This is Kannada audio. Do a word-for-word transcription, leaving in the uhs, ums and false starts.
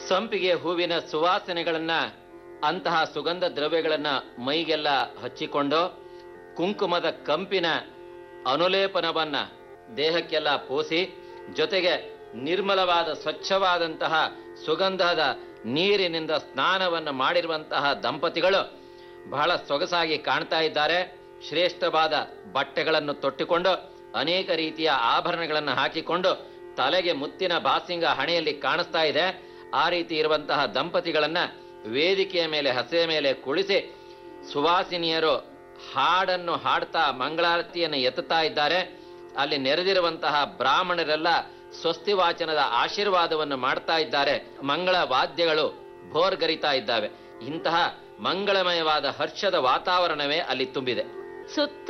ಸಂಪಿಗೆ ಹೂವಿನ ಸುವಾಸನೆಗಳನ್ನ, ಅಂತಹ ಸುಗಂಧ ದ್ರವ್ಯಗಳನ್ನ ಮೈಗೆಲ್ಲ ಹಚ್ಚಿಕೊಂಡು, ಕುಂಕುಮದ ಕಂಪಿನ ಅನುಲೇಪನವನ್ನ ದೇಹಕ್ಕೆಲ್ಲ ಪೂಸಿ, ಜೊತೆಗೆ ನಿರ್ಮಲವಾದ ಸ್ವಚ್ಛವಾದಂತಹ ಸುಗಂಧದ ನೀರಿನಿಂದ ಸ್ನಾನವನ್ನು ಮಾಡಿರುವಂತಹ ದಂಪತಿಗಳು ಬಹಳ ಸೊಗಸಾಗಿ ಕಾಣ್ತಾ ಇದ್ದಾರೆ. ಶ್ರೇಷ್ಠವಾದ ಬಟ್ಟೆಗಳನ್ನು ತೊಟ್ಟುಕೊಂಡು, ಅನೇಕ ರೀತಿಯ ಆಭರಣಗಳನ್ನು ಹಾಕಿಕೊಂಡು, ತಲೆಗೆ ಮುತ್ತಿನ ಬಾಸಿಂಗ ಹಣೆಯಲ್ಲಿ ಕಾಣಿಸ್ತಾ ಇದೆ. ಆ ರೀತಿ ಇರುವಂತಹ ದಂಪತಿಗಳನ್ನ ವೇದಿಕೆಯ ಮೇಲೆ ಹಸೆಯ ಮೇಲೆ ಕುಳಿಸಿ ಸುವಾಸಿನಿಯರು ಹಾಡನ್ನು ಹಾಡ್ತಾ ಮಂಗಳಾರತಿಯನ್ನು ಎತ್ತುತ್ತಾ ಇದ್ದಾರೆ. ಅಲ್ಲಿ ನೆರೆದಿರುವಂತಹ ಬ್ರಾಹ್ಮಣರೆಲ್ಲ ಸ್ವಸ್ತಿ ವಾಚನದ ಆಶೀರ್ವಾದವನ್ನು ಮಾಡ್ತಾ ಇದ್ದಾರೆ. ಮಂಗಳ ವಾದ್ಯಗಳು ಭೋರ್ಗರಿತಾ ಇದ್ದಾವೆ. ಇಂತಹ ಮಂಗಳಮಯವಾದ ಹರ್ಷದ ವಾತಾವರಣವೇ ಅಲ್ಲಿ ತುಂಬಿದೆ. ಸುತ್ತ